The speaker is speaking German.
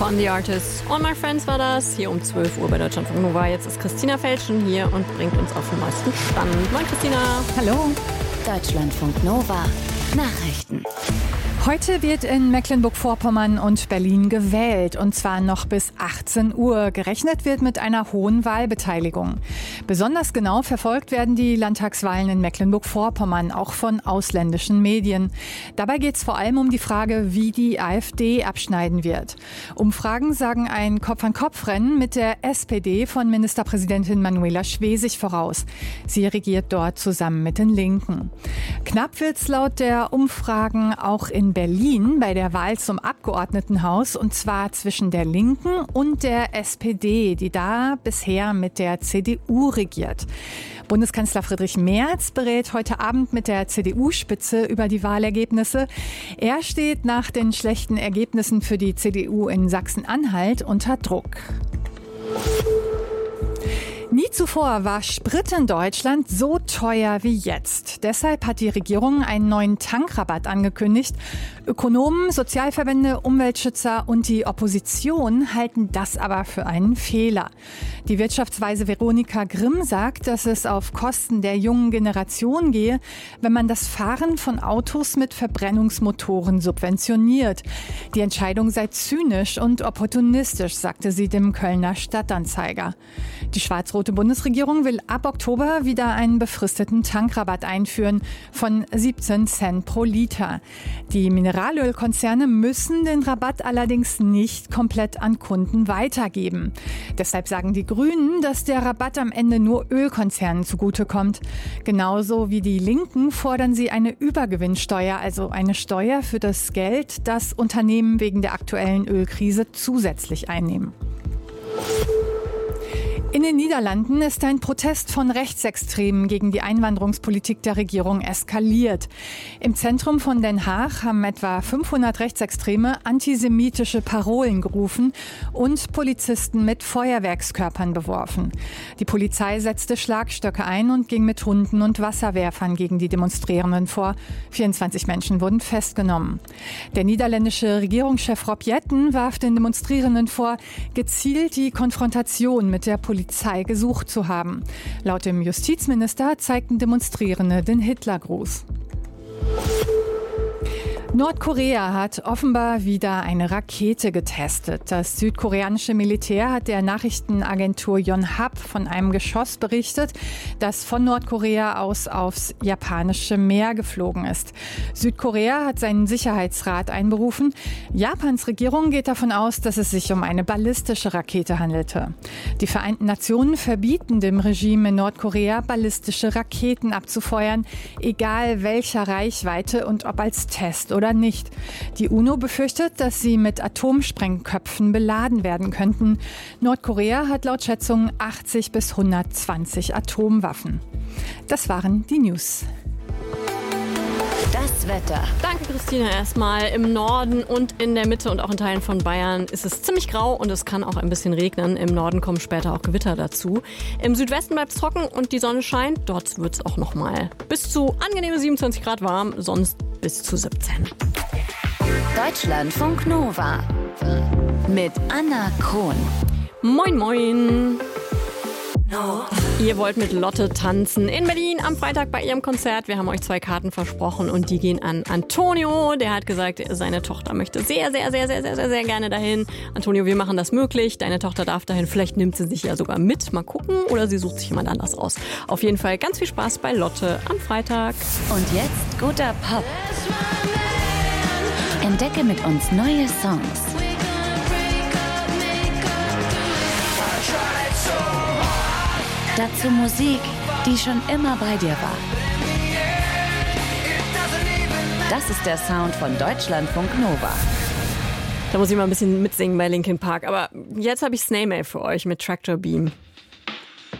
Con the Artists. All My Friends war das, hier um 12 Uhr bei Deutschlandfunk Nova. Jetzt ist Christina Felschen hier und bringt uns auf den neuesten Stand. Moin Christina. Hallo. Deutschlandfunk Nova Nachrichten. Heute wird in Mecklenburg-Vorpommern und Berlin gewählt, und zwar noch bis 18 Uhr. Gerechnet wird mit einer hohen Wahlbeteiligung. Besonders genau verfolgt werden die Landtagswahlen in Mecklenburg-Vorpommern, auch von ausländischen Medien. Dabei geht es vor allem um die Frage, wie die AfD abschneiden wird. Umfragen sagen ein Kopf-an-Kopf-Rennen mit der SPD von Ministerpräsidentin Manuela Schwesig voraus. Sie regiert dort zusammen mit den Linken. Knapp wird's laut der Umfragen auch in Berlin bei der Wahl zum Abgeordnetenhaus, und zwar zwischen der Linken und der SPD, die da bisher mit der CDU regiert. Bundeskanzler Friedrich Merz berät heute Abend mit der CDU-Spitze über die Wahlergebnisse. Er steht nach den schlechten Ergebnissen für die CDU in Sachsen-Anhalt unter Druck. Nie zuvor war Sprit in Deutschland so teuer wie jetzt. Deshalb hat die Regierung einen neuen Tankrabatt angekündigt. Ökonomen, Sozialverbände, Umweltschützer und die Opposition halten das aber für einen Fehler. Die Wirtschaftsweise Veronika Grimm sagt, dass es auf Kosten der jungen Generation gehe, wenn man das Fahren von Autos mit Verbrennungsmotoren subventioniert. Die Entscheidung sei zynisch und opportunistisch, sagte sie dem Kölner Stadtanzeiger. Die schwarz-rote Bundesregierung will ab Oktober wieder einen befristeten Tankrabatt einführen von 17 Cent pro Liter. Die Mineralölkonzerne müssen den Rabatt allerdings nicht komplett an Kunden weitergeben. Deshalb sagen die Grünen, dass der Rabatt am Ende nur Ölkonzernen zugutekommt. Genauso wie die Linken fordern sie eine Übergewinnsteuer, also eine Steuer für das Geld, das Unternehmen wegen der aktuellen Ölkrise zusätzlich einnehmen. In den Niederlanden ist ein Protest von Rechtsextremen gegen die Einwanderungspolitik der Regierung eskaliert. Im Zentrum von Den Haag haben etwa 500 Rechtsextreme antisemitische Parolen gerufen und Polizisten mit Feuerwerkskörpern beworfen. Die Polizei setzte Schlagstöcke ein und ging mit Hunden und Wasserwerfern gegen die Demonstrierenden vor. 24 Menschen wurden festgenommen. Der niederländische Regierungschef Rob Jetten warf den Demonstrierenden vor, gezielt die Konfrontation mit der Polizei gesucht zu haben. Laut dem Justizminister zeigten Demonstrierende den Hitlergruß. Nordkorea hat offenbar wieder eine Rakete getestet. Das südkoreanische Militär hat der Nachrichtenagentur Yonhap von einem Geschoss berichtet, das von Nordkorea aus aufs japanische Meer geflogen ist. Südkorea hat seinen Sicherheitsrat einberufen. Japans Regierung geht davon aus, dass es sich um eine ballistische Rakete handelte. Die Vereinten Nationen verbieten dem Regime in Nordkorea, ballistische Raketen abzufeuern, egal welcher Reichweite und ob als Test oder nicht. Die UNO befürchtet, dass sie mit Atomsprengköpfen beladen werden könnten. Nordkorea hat laut Schätzungen 80 bis 120 Atomwaffen. Das waren die News. Das Wetter. Danke Christina erstmal. Im Norden und in der Mitte und auch in Teilen von Bayern ist es ziemlich grau und es kann auch ein bisschen regnen. Im Norden kommen später auch Gewitter dazu. Im Südwesten bleibt es trocken und die Sonne scheint. Dort wird es auch nochmal bis zu angenehme 27 Grad warm, sonst bis zu 17. Deutschlandfunk Nova mit Anna Krohn. Moin moin. Ihr wollt mit Lotte tanzen in Berlin am Freitag bei ihrem Konzert. Wir haben euch 2 Karten versprochen und die gehen an Antonio. Der hat gesagt, seine Tochter möchte sehr gerne dahin. Antonio, wir machen das möglich. Deine Tochter darf dahin. Vielleicht nimmt sie sich ja sogar mit. Mal gucken. Oder sie sucht sich jemand anders aus. Auf jeden Fall ganz viel Spaß bei Lotte am Freitag. Und jetzt guter Pop. Entdecke mit uns neue Songs. Dazu Musik, die schon immer bei dir war. Das ist der Sound von Deutschlandfunk Nova. Da muss ich mal ein bisschen mitsingen bei Linkin Park. Aber jetzt habe ich Snail Mail für euch mit Tractor Beam.